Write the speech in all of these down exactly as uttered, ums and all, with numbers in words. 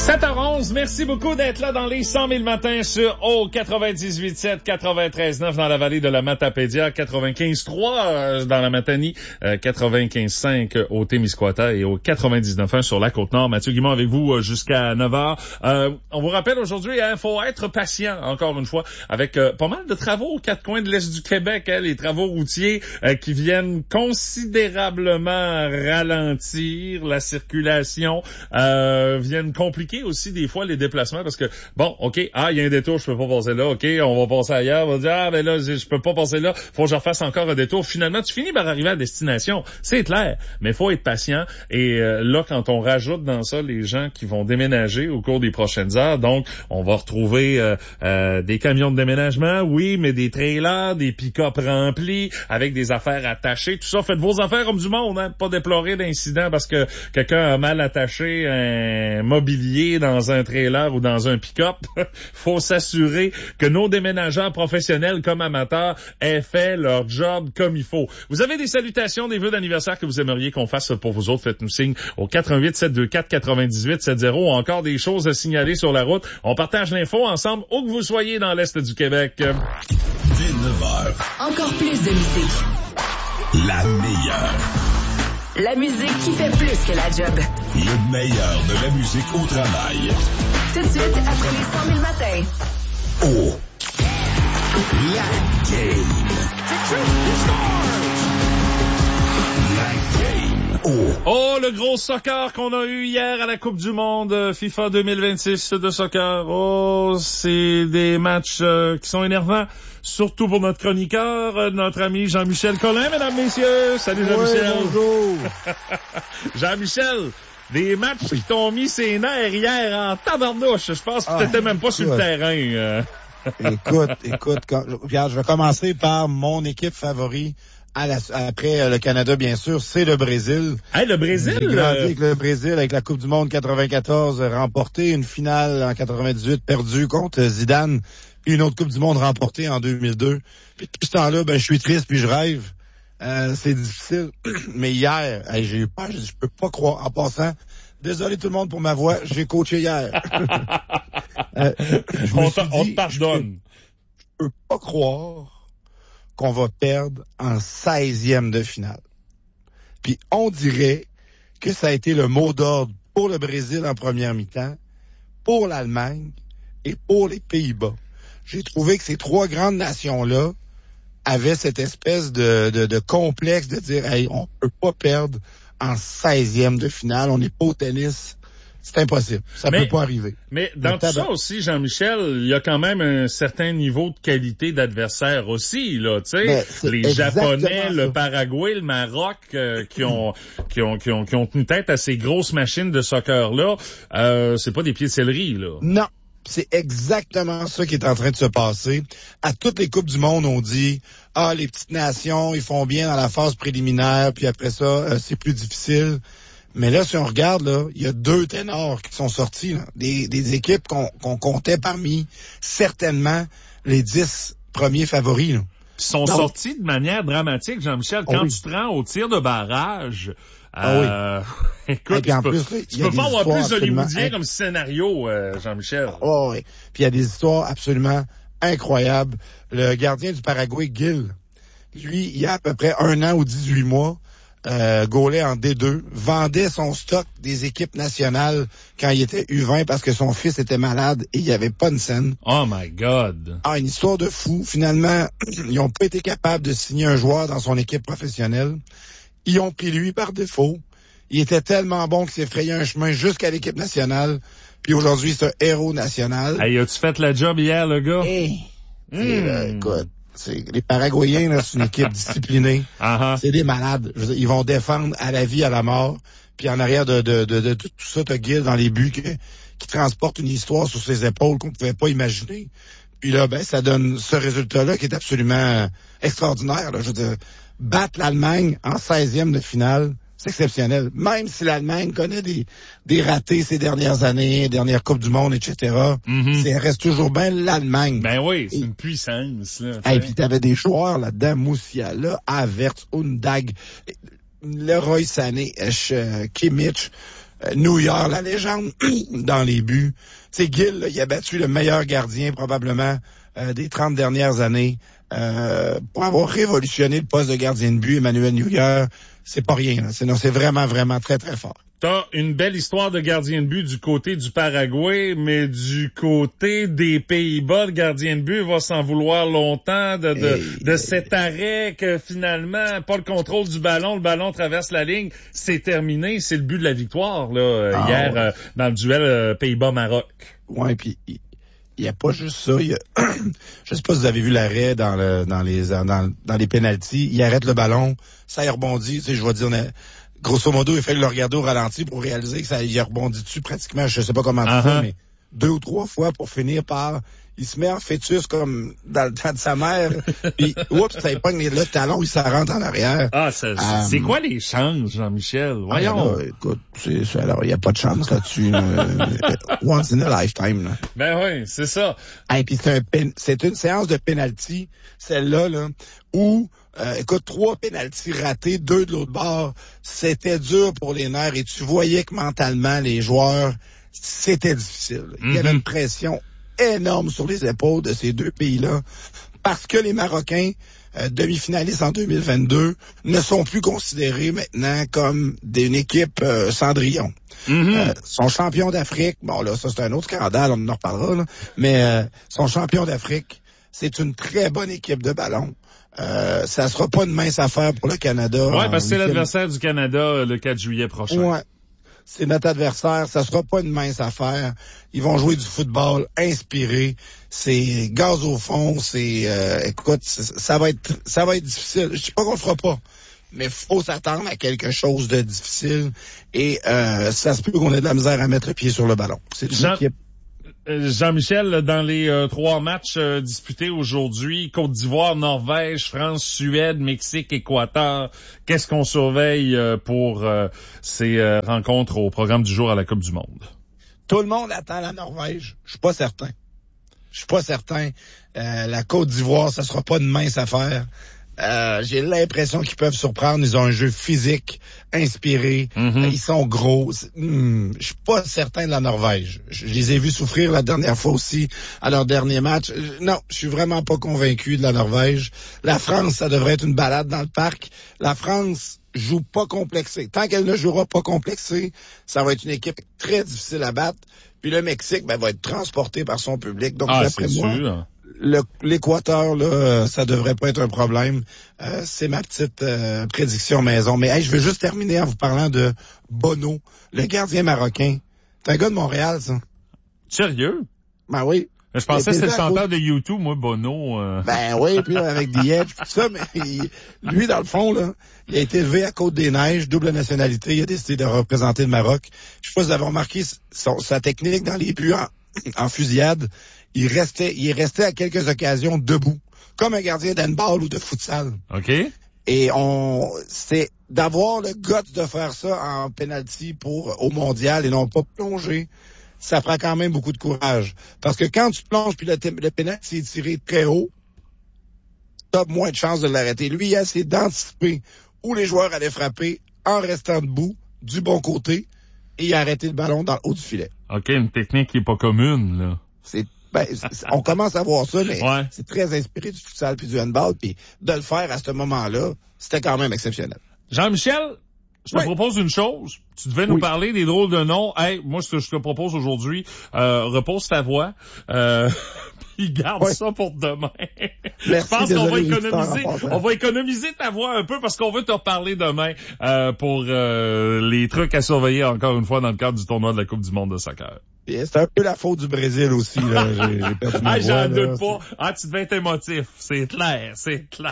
sept heures onze, merci beaucoup d'être là dans les cent mille matins sur O quatre-vingt-dix-huit sept, quatre-vingt-treize neuf dans la vallée de la Matapédia, quatre-vingt-quinze trois dans la Matanie, euh, quatre-vingt-quinze cinq au Témiscouata et au quatre-vingt-dix-neuf un sur la Côte-Nord. Mathieu Guimond avec vous jusqu'à neuf heures. Euh, on vous rappelle aujourd'hui, il hein, faut être patient, encore une fois, avec euh, pas mal de travaux aux quatre coins de l'Est du Québec, hein, les travaux routiers euh, qui viennent considérablement ralentir la circulation, euh, viennent compliquer aussi des fois les déplacements parce que, bon, OK, ah, il y a un détour, je peux pas passer là, OK, on va passer ailleurs, on va dire, ah, ben là, je peux pas passer là, faut que je refasse encore un détour. Finalement, tu finis par arriver à destination, c'est clair, mais faut être patient et euh, là, quand on rajoute dans ça les gens qui vont déménager au cours des prochaines heures, donc, on va retrouver euh, euh, des camions de déménagement, oui, mais des trailers, des pick-up remplis, avec des affaires attachées, tout ça, faites vos affaires comme du monde, hein, pas déplorer d'incident parce que quelqu'un a mal attaché un mobilier dans un trailer ou dans un pick-up. Faut s'assurer que nos déménageurs professionnels comme amateurs aient fait leur job comme il faut. Vous avez des salutations, des vœux d'anniversaire que vous aimeriez qu'on fasse pour vous autres, faites-nous signe au quatre un huit, sept deux quatre, neuf huit sept zéro ou encore des choses à signaler sur la route. On partage l'info ensemble où que vous soyez dans l'Est du Québec. Dès neuf heures. Encore plus de musique. La meilleure. La musique qui fait plus que la job. Le meilleur de la musique au travail. Tout de suite, après les cent mille matins. Oh! La game. La game. Oh! Oh, le gros soccer qu'on a eu hier à la Coupe du Monde FIFA deux mille vingt-six de soccer. Oh, c'est des matchs euh, qui sont énervants. Surtout pour notre chroniqueur, notre ami Jean-Michel Collin, mesdames, messieurs. Salut Jean-Michel. Oui, bonjour. Jean-Michel, des matchs qui t'ont mis ses nerfs hier en tabarnouche. Je pense que ah, t'étais même pas sur le terrain. Euh. Écoute, écoute, quand, regarde, je vais commencer par mon équipe favorite. À la, après le Canada, bien sûr, c'est le Brésil. Hey, le Brésil! J'ai grandi avec le Brésil, avec la Coupe du Monde quatre-vingt-quatorze, remporté une finale en quatre-vingt-dix-huit, perdue contre Zidane, une autre Coupe du Monde remportée en deux mille deux. Puis depuis ce temps-là, ben je suis triste puis je rêve. Euh, c'est difficile. Mais hier, hey, j'ai eu peur, je, je peux pas croire. En passant, désolé tout le monde pour ma voix, j'ai coaché hier. euh, on, dit, on te pardonne. Je, je peux pas croire qu'on va perdre en seizième de finale. Puis on dirait que ça a été le mot d'ordre pour le Brésil en première mi-temps, pour l'Allemagne et pour les Pays-Bas. J'ai trouvé que ces trois grandes nations-là avaient cette espèce de, de, de complexe de dire « Hey, on peut pas perdre en seizième de finale, on n'est pas au tennis. » C'est impossible. Ça mais, peut pas arriver. Mais dans tout ça aussi, Jean-Michel, il y a quand même un certain niveau de qualité d'adversaire aussi, là, tu sais. Les Japonais, ça. Le Paraguay, le Maroc, euh, qui ont, qui ont, qui ont, qui ont tenu tête à ces grosses machines de soccer-là, euh, c'est pas des pieds de céleri, là. Non. C'est exactement ça qui est en train de se passer. À toutes les Coupes du Monde, on dit « Ah, les petites nations, ils font bien dans la phase préliminaire, puis après ça, euh, c'est plus difficile. » Mais là, si on regarde, là, il y a deux ténors qui sont sortis, là, des, des équipes qu'on, qu'on comptait parmi certainement les dix premiers favoris. Là. Ils sont Donc, sortis de manière dramatique, Jean-Michel. Quand oh oui. tu te rends au tir de barrage, euh, oh oui. écoute, tu peux, plus, tu peux pas avoir plus hollywoodien comme scénario, euh, Jean-Michel. Oh oui. Puis il y a des histoires absolument incroyables. Le gardien du Paraguay, Gil, lui, il y a à peu près un an ou dix-huit mois, Euh, gaulait en D deux, vendait son stock des équipes nationales quand il était U vingt parce que son fils était malade et il n'y avait pas une scène. Oh my God! Ah, une histoire de fou. Finalement, ils n'ont pas été capables de signer un joueur dans son équipe professionnelle. Ils ont pris lui par défaut. Il était tellement bon qu'il s'est frayé un chemin jusqu'à l'équipe nationale. Puis aujourd'hui, c'est un héros national. Hey, as-tu fait la job hier, le gars? Hey. Mmh. Euh, écoute. C'est, les Paraguayens, là, c'est une équipe disciplinée. Uh-huh. C'est des malades. Je veux dire, ils vont défendre à la vie, à la mort. Puis en arrière de, de, de, de, de tout ça, t'as Gil dans les buts qui, qui transporte une histoire sur ses épaules qu'on ne pouvait pas imaginer. Puis là, ben, ça donne ce résultat-là qui est absolument extraordinaire. Là. Je veux dire, battre l'Allemagne en seizième de finale, c'est exceptionnel. Même si l'Allemagne connaît des, des ratés ces dernières années, dernière Coupe du Monde, et cetera, mm-hmm. c'est, reste toujours bien l'Allemagne. Ben oui, c'est et, une puissance. Là, et puis t'avais des joueurs là-dedans, Moussiala, Havertz, Undag, Leroy Sané, euh, Kimmich. Euh, New York, la légende dans les buts. Tu sais, Gill, là, il a battu le meilleur gardien probablement euh, des trente dernières années. Euh, pour avoir révolutionné le poste de gardien de but, Emmanuel Neuer, c'est pas rien. Là. C'est, non, c'est vraiment, vraiment très, très fort. T'as une belle histoire de gardien de but du côté du Paraguay, mais du côté des Pays-Bas, le gardien de but va s'en vouloir longtemps de, de, Et... de cet arrêt que finalement, pas le contrôle du ballon, le ballon traverse la ligne, c'est terminé, c'est le but de la victoire là ah, hier ouais. euh, dans le duel euh, Pays-Bas-Maroc. Ouais, puis il y a pas juste ça. Y a... Je sais pas si vous avez vu l'arrêt dans le dans les dans, dans les pénaltys. Il arrête le ballon, ça y rebondit. Tu sais, je vais dire, grosso modo, il fallait le regarder au ralenti pour réaliser que ça y a rebondi dessus pratiquement. Je sais pas comment uh-huh. ça, mais deux ou trois fois pour finir par. Il se met en fœtus comme dans le temps de sa mère. Puis, oups, ça épogne le talon, il s'en rentre en arrière. Ah, c'est, um, c'est quoi les chances, Jean-Michel? Voyons. Ah, là, écoute, c'est, c'est, alors, il n'y a pas de chance là-dessus. Là. Once in a lifetime. Là. Ben oui, c'est ça. Et puis c'est, un pen, c'est une séance de penalty, celle-là, là, où, euh, écoute, trois penaltys ratés, deux de l'autre bord. C'était dur pour les nerfs et tu voyais que mentalement, les joueurs, c'était difficile. Mm-hmm. Il y avait une pression énorme sur les épaules de ces deux pays-là parce que les Marocains, euh, demi-finalistes en deux mille vingt-deux, ne sont plus considérés maintenant comme une équipe euh, Cendrillon. Mm-hmm. Euh, sont champions d'Afrique, bon là, ça c'est un autre scandale, on en reparlera, là, mais euh, sont champions d'Afrique, c'est une très bonne équipe de ballon. Euh, ça sera pas une mince affaire pour le Canada. Ouais, parce que c'est l'adversaire du Canada le quatre juillet prochain. Ouais. C'est notre adversaire, ça sera pas une mince affaire. Ils vont jouer du football inspiré, c'est gaz au fond, c'est euh, écoute, ça va être ça va être difficile. Je sais pas qu'on le fera pas, mais faut s'attendre à quelque chose de difficile et euh, ça se peut qu'on ait de la misère à mettre le pied sur le ballon. C'est une Jean... équipe. Jean-Michel, dans les euh, trois matchs euh, disputés aujourd'hui, Côte d'Ivoire, Norvège, France, Suède, Mexique, Équateur, qu'est-ce qu'on surveille euh, pour euh, ces euh, rencontres au programme du jour à la Coupe du Monde? Tout le monde attend la Norvège. Je suis pas certain. Je suis pas certain. Euh, la Côte d'Ivoire, ça sera pas une mince affaire. Euh, j'ai l'impression qu'ils peuvent surprendre. Ils ont un jeu physique, inspiré. Mm-hmm. Ils sont gros. Hmm, je suis pas certain de la Norvège. Je, je les ai vus souffrir la dernière fois aussi à leur dernier match. Non, je suis vraiment pas convaincu de la Norvège. La France, ça devrait être une balade dans le parc. La France joue pas complexée. Tant qu'elle ne jouera pas complexée, ça va être une équipe très difficile à battre. Puis le Mexique, ben, va être transporté par son public. Donc, ah, d'après c'est moi, sûr. Le, l'Équateur, là, ça devrait pas être un problème. Euh, c'est ma petite euh, prédiction maison. Mais hey, je veux juste terminer en vous parlant de Bono, le gardien marocain. C'est un gars de Montréal, ça. Sérieux? Ben oui. Je pensais que c'était le chanteur de YouTube, moi, Bono. Euh... Ben oui, puis là, avec The Edge, tout ça, mais il, lui, dans le fond, là, il a été élevé à Côte-des-Neiges, double nationalité, il a décidé de représenter le Maroc. Je sais pas si vous avez remarqué son, sa technique dans les buts en, en fusillade. Il restait, il est resté à quelques occasions debout, comme un gardien d'handball ou de futsal. OK. Et on, c'est d'avoir le guts de faire ça en penalty pour, au mondial et non pas plonger. Ça prend quand même beaucoup de courage. Parce que quand tu plonges puis le, le penalty est tiré très haut, t'as moins de chances de l'arrêter. Lui, il a essayé d'anticiper où les joueurs allaient frapper en restant debout, du bon côté, et il a arrêté le ballon dans le haut du filet. OK, une technique qui est pas commune, là. C'est, ben, c'est, on commence à voir ça, mais ouais. C'est très inspiré du futsal puis du handball, puis de le faire à ce moment-là, c'était quand même exceptionnel. Jean-Michel, je te oui. propose une chose. Tu devais nous oui. parler des drôles de noms. Hey, moi, ce que je te propose aujourd'hui, euh, repose ta voix, euh, puis garde oui. ça pour demain. Merci, je pense désolé, qu'on va économiser, on va économiser ta voix un peu parce qu'on veut te reparler demain, euh, pour, euh, les trucs à surveiller encore une fois dans le cadre du tournoi de la Coupe du monde de soccer. C'est un peu la faute du Brésil aussi, là. J'ai, j'ai perdu ma ah, voix, j'en doute là. pas. Ah, tu devais être émotif. C'est clair, c'est clair.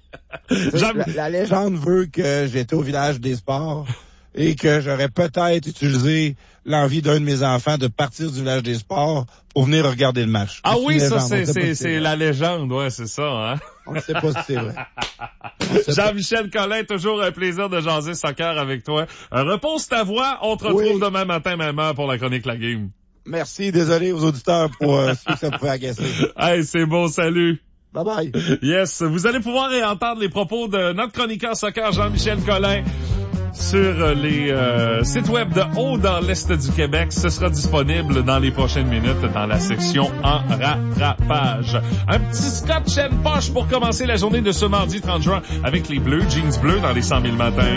la, la légende veut que j'étais au village des sports et que j'aurais peut-être utilisé l'envie d'un de mes enfants de partir du village des sports pour venir regarder le match. Ah c'est oui, ça, légende. c'est, c'est, c'est, c'est la légende, ouais, c'est ça, hein. On ne sait pas si c'est vrai. Jean-Michel Collin, toujours un plaisir de jaser soccer avec toi. Euh, repose ta voix, on te retrouve oui. demain matin, même heure, pour la chronique La Game. Merci, désolé aux auditeurs pour euh, ceux que ça pouvait agacer. Hey, c'est bon, salut. Bye bye. Yes, vous allez pouvoir entendre les propos de notre chroniqueur soccer Jean-Michel Collin sur les euh, sites web de Haut dans l'Est du Québec. Ce sera disponible dans les prochaines minutes dans la section en rattrapage. Un petit scotch and poche pour commencer la journée de ce mardi trente juin avec les Bleus, Jeans bleus dans les cent mille matins.